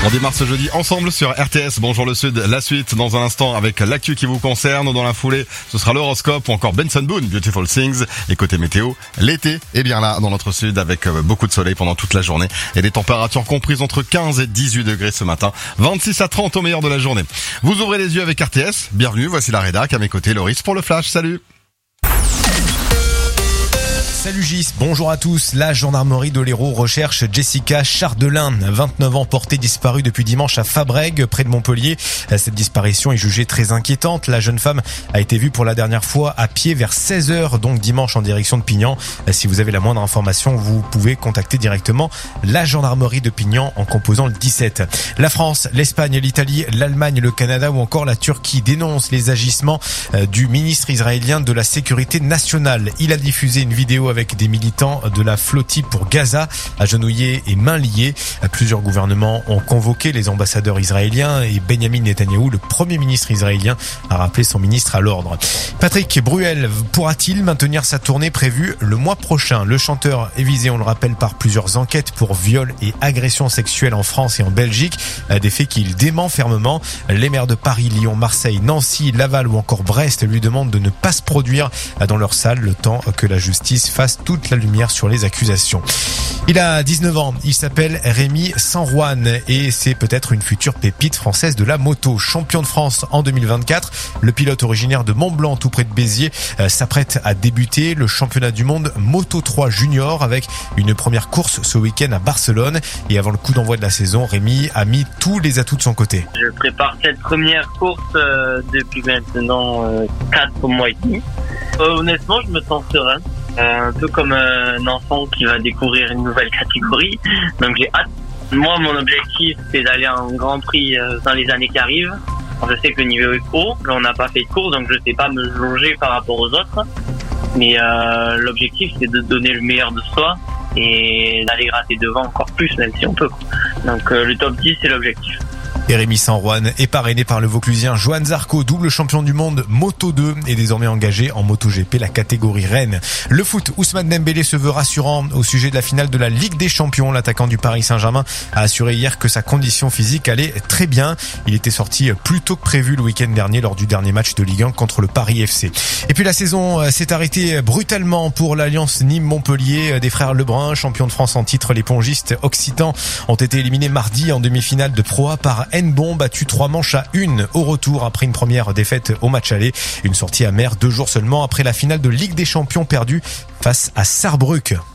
On démarre ce jeudi ensemble sur RTS. Bonjour le Sud, la suite dans un instant avec l'actu qui vous concerne. Dans la foulée, ce sera l'horoscope ou encore Benson Boone, Beautiful Things. Et côté météo, l'été est bien là dans notre Sud avec beaucoup de soleil pendant toute la journée et des températures comprises entre 15 et 18 degrés ce matin. 26 à 30 au meilleur de la journée. Vous ouvrez les yeux avec RTS. Bienvenue, voici la rédac. À mes côtés, Loris pour le Flash. Salut. Salut Gis, bonjour à tous. La gendarmerie de l'Hérault recherche Jessica Chardelin, 29 ans, portée disparue depuis dimanche à Fabrègues, près de Montpellier. Cette disparition est jugée très inquiétante. La jeune femme a été vue pour la dernière fois à pied vers 16h, donc dimanche en direction de Pignan. Si vous avez la moindre information, vous pouvez contacter directement la gendarmerie de Pignan en composant le 17. La France, l'Espagne, l'Italie, l'Allemagne, le Canada ou encore la Turquie dénoncent les agissements du ministre israélien de la Sécurité nationale. Il a diffusé une vidéo avec des militants de la flottille pour Gaza, agenouillés et mains liées. Plusieurs gouvernements ont convoqué les ambassadeurs israéliens et Benjamin Netanyahou, le premier ministre israélien, a rappelé son ministre à l'ordre. Patrick Bruel pourra-t-il maintenir sa tournée prévue le mois prochain? Le chanteur est visé, on le rappelle, par plusieurs enquêtes pour viol et agression sexuelle en France et en Belgique, des faits qu'il dément fermement. Les maires de Paris, Lyon, Marseille, Nancy, Laval ou encore Brest lui demandent de ne pas se produire dans leur salle le temps que la justice fasse toute la lumière sur les accusations. Il a 19 ans, il s'appelle Rémi Sanrouane et c'est peut-être une future pépite française de la moto. Champion de France en 2024, le pilote originaire de Mont-Blanc, tout près de Béziers, s'apprête à débuter le championnat du monde Moto 3 Junior avec une première course ce week-end à Barcelone. Et avant le coup d'envoi de la saison, Rémi a mis tous les atouts de son côté. Je prépare cette première course depuis maintenant 4 mois et demi. Honnêtement, je me sens serein. Un peu comme un enfant qui va découvrir une nouvelle catégorie. Donc j'ai hâte. Moi, mon objectif, c'est d'aller en Grand Prix dans les années qui arrivent. Je sais que le niveau est haut. Là, on n'a pas fait de course, donc je sais pas me jauger par rapport aux autres. Mais l'objectif, c'est de donner le meilleur de soi et d'aller gratter devant encore plus, même si on peut. Donc le top 10, c'est l'objectif. Et Rémi Sanrouane est parrainé par le Vauclusien Johan Zarco, double champion du monde Moto 2 et désormais engagé en MotoGP, la catégorie reine. Le foot, Ousmane Dembélé se veut rassurant au sujet de la finale de la Ligue des Champions. L'attaquant du Paris Saint-Germain a assuré hier que sa condition physique allait très bien. Il était sorti plus tôt que prévu le week-end dernier lors du dernier match de Ligue 1 contre le Paris FC. Et puis la saison s'est arrêtée brutalement pour l'Alliance Nîmes-Montpellier. Des frères Lebrun, champions de France en titre, les pongistes occitans ont été éliminés mardi en demi-finale de Pro A par N-Bon, battu 3 manches à 1 au retour après une première défaite au match aller. Une sortie amère 2 jours seulement après la finale de Ligue des Champions perdue face à Sarrebruck.